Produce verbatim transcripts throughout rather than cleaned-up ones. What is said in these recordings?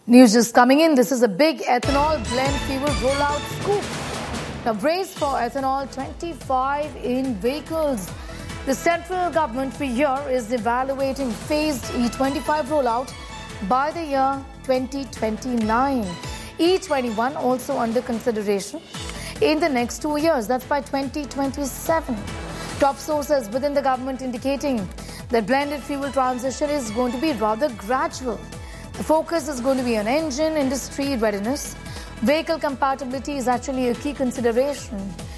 News just coming in. This is a big ethanol blend fuel rollout scoop. Now, brace for ethanol twenty-five in vehicles. The central government for year is evaluating phased E twenty-five rollout by the year twenty twenty-nine. E twenty-one also under consideration in the next two years. That's by twenty twenty-seven. Top sources within the government indicating that blended fuel transition is going to be rather gradual. The focus is going to be on engine industry readiness. Vehicle compatibility is actually a key consideration.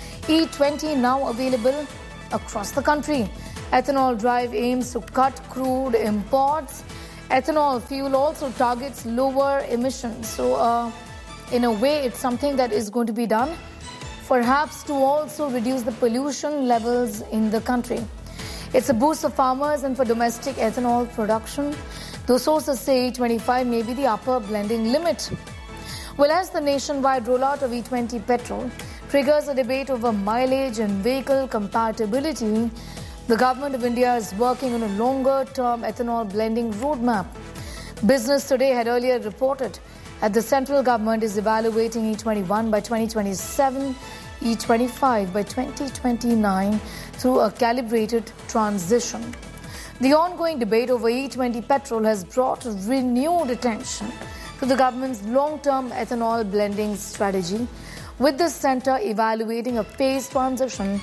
E twenty now available across the country. Ethanol drive aims to cut crude imports. Ethanol fuel also targets lower emissions. So, uh, in a way, it's something that is going to be done, perhaps to also reduce the pollution levels in the country. It's a boost for farmers and for domestic ethanol production. Though sources say E twenty-five may be the upper blending limit. Well, as the nationwide rollout of E twenty petrol triggers a debate over mileage and vehicle compatibility, the Government of India is working on a longer-term ethanol blending roadmap. Business Today had earlier reported that the central government is evaluating E twenty-one by twenty twenty-seven, E twenty-five by twenty twenty-nine through a calibrated transition. The ongoing debate over E twenty petrol has brought renewed attention to the government's long-term ethanol blending strategy, with the centre evaluating a phased transition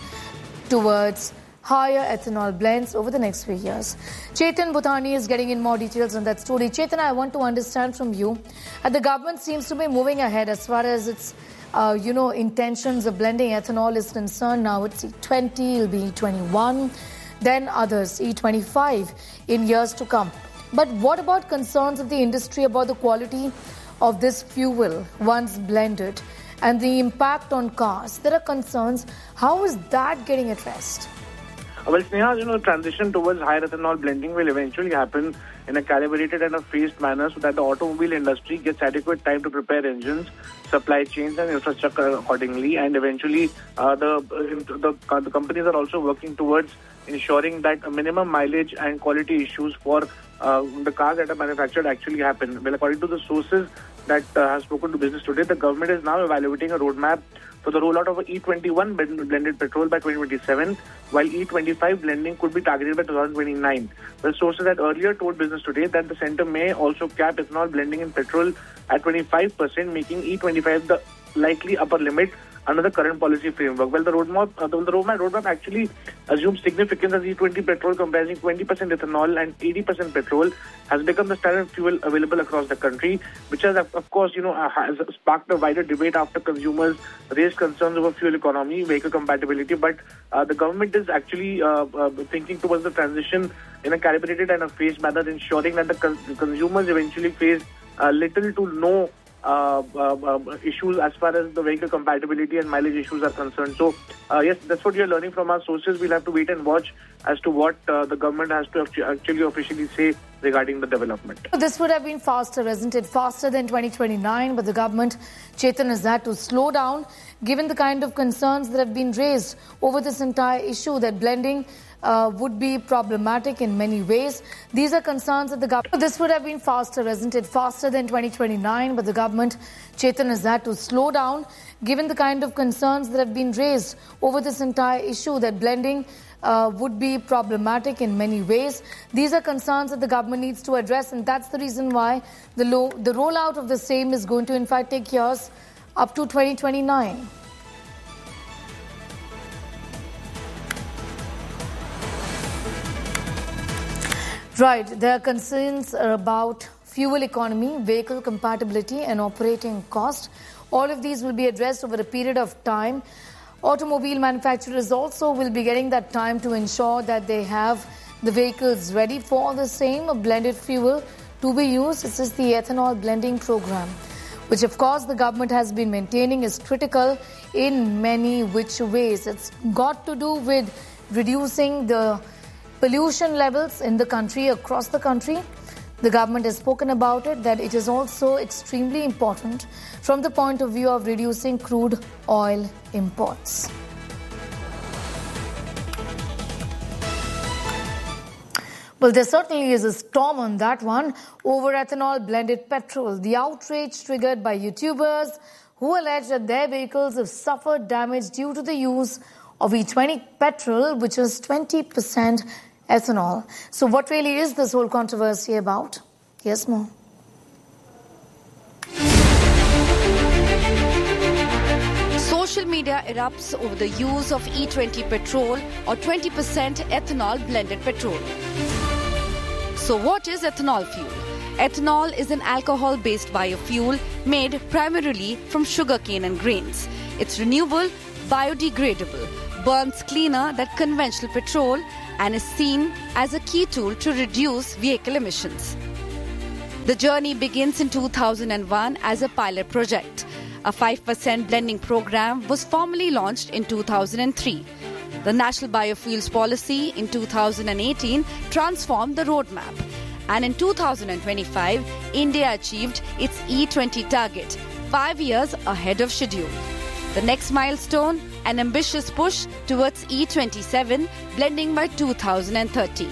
towards higher ethanol blends over the next few years. Chetan Bhuthani is getting in more details on that story. Chetan, I want to understand from you that the government seems to be moving ahead as far as its uh, you know, intentions of blending ethanol is concerned. Now it's E twenty, it'll be E twenty-one. Then others, E twenty-five in years to come. But what about concerns of the industry about the quality of this fuel once blended and the impact on cars? There are concerns. How is that getting addressed? Well, Sneha, you know, transition towards higher ethanol blending will eventually happen in a calibrated and a phased manner so that the automobile industry gets adequate time to prepare engines, supply chains and infrastructure accordingly. And eventually, uh, the, uh, the, uh, the companies are also working towards ensuring that a minimum mileage and quality issues for uh, the cars that are manufactured actually happen. Well, according to the sources that uh, have spoken to Business Today, the government is now evaluating a roadmap for the rollout of E twenty-one blended petrol by twenty twenty-seven, while E twenty-five blending could be targeted by twenty twenty-nine. The sources had earlier told Business Today that the centre may also cap ethanol blending in petrol at twenty-five percent, making E twenty-five the likely upper limit under the current policy framework. Well, the roadmap, uh, the, the roadmap, roadmap actually assumes significance as E twenty petrol comprising twenty percent ethanol and eighty percent petrol has become the standard fuel available across the country, which has, of course, you know, uh, has sparked a wider debate after consumers raised concerns over fuel economy, vehicle compatibility. But uh, the government is actually uh, uh, thinking towards the transition in a calibrated and a phased manner, ensuring that the con- consumers eventually face uh, little to no Uh, uh, uh, issues as far as the vehicle compatibility and mileage issues are concerned. So, uh, yes, that's what we are learning from our sources. We'll have to wait and watch as to what uh, the government has to actually officially say regarding the development. This would have been faster, isn't it? Faster than twenty twenty-nine, but the government, Chetan, has had to slow down given the kind of concerns that have been raised over this entire issue that blending Uh, would be problematic in many ways. These are concerns that the government... This would have been faster, isn't it? Faster than twenty twenty-nine, but the government, Chetan, has had to slow down given the kind of concerns that have been raised over this entire issue that blending uh, would be problematic in many ways. These are concerns that the government needs to address, and that's the reason why the, low, the rollout of the same is going to, in fact, take years up to twenty twenty-nine. Right, there are concerns about fuel economy, vehicle compatibility and operating cost. All of these will be addressed over a period of time. Automobile manufacturers also will be getting that time to ensure that they have the vehicles ready for the same blended fuel to be used. This is the ethanol blending program, which of course the government has been maintaining is critical in many which ways. It's got to do with reducing the pollution levels in the country, across the country. The government has spoken about it, that it is also extremely important from the point of view of reducing crude oil imports. Well, there certainly is a storm on that one over ethanol-blended petrol. The outrage triggered by YouTubers who allege that their vehicles have suffered damage due to the use of E twenty petrol, which is twenty percent ethanol. So what really is this whole controversy about? Yes, more. Social media erupts over the use of E twenty petrol or twenty percent ethanol blended petrol. So what is ethanol fuel? Ethanol is an alcohol-based biofuel made primarily from sugarcane and grains. It's renewable, biodegradable, burns cleaner than conventional petrol, and is seen as a key tool to reduce vehicle emissions. The journey begins in two thousand one as a pilot project. A five percent blending program was formally launched in two thousand three. The National Biofuels Policy in two thousand eighteen transformed the roadmap. And in two thousand twenty-five, India achieved its E twenty target, five years ahead of schedule. The next milestone, an ambitious push towards E twenty-seven blending by two thousand thirty.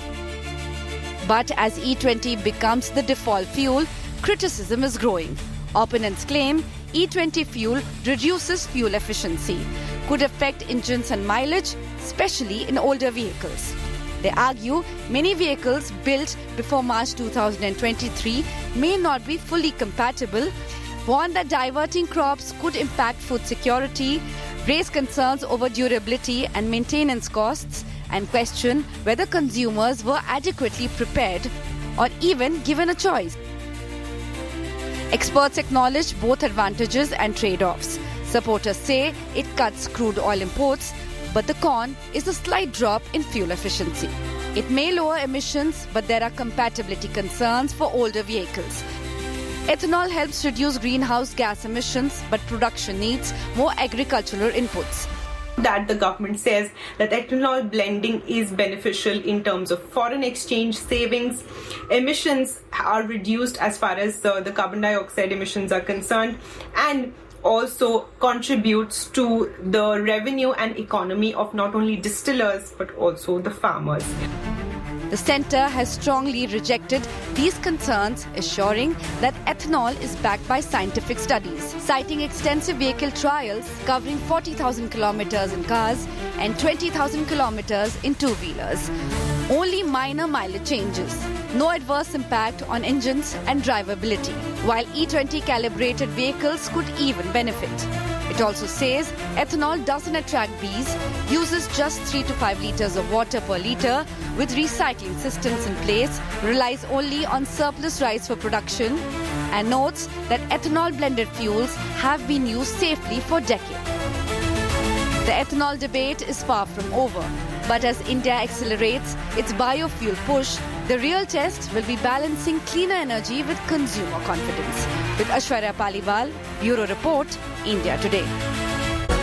But as E twenty becomes the default fuel, criticism is growing. Opponents claim E twenty fuel reduces fuel efficiency, could affect engines and mileage, especially in older vehicles. They argue many vehicles built before March two thousand twenty-three may not be fully compatible, warn that diverting crops could impact food security, raise concerns over durability and maintenance costs, and question whether consumers were adequately prepared or even given a choice. Experts acknowledge both advantages and trade-offs. Supporters say it cuts crude oil imports, but the con is a slight drop in fuel efficiency. It may lower emissions, but there are compatibility concerns for older vehicles. Ethanol helps reduce greenhouse gas emissions, but production needs more agricultural inputs. That the government says that ethanol blending is beneficial in terms of foreign exchange savings. Emissions are reduced as far as uh, the carbon dioxide emissions are concerned, and also contributes to the revenue and economy of not only distillers but also the farmers. The centre has strongly rejected these concerns, assuring that ethanol is backed by scientific studies, citing extensive vehicle trials covering forty thousand kilometers in cars and twenty thousand kilometers in two-wheelers. Only minor mileage changes, no adverse impact on engines and drivability, while E twenty calibrated vehicles could even benefit. It also says ethanol doesn't attract bees, uses just three to five litres of water per litre with recycling systems in place, relies only on surplus rice for production, and notes that ethanol-blended fuels have been used safely for decades. The ethanol debate is far from over, but as India accelerates its biofuel push, the real test will be balancing cleaner energy with consumer confidence. With Aishwarya Paliwal, Bureau Report, India Today.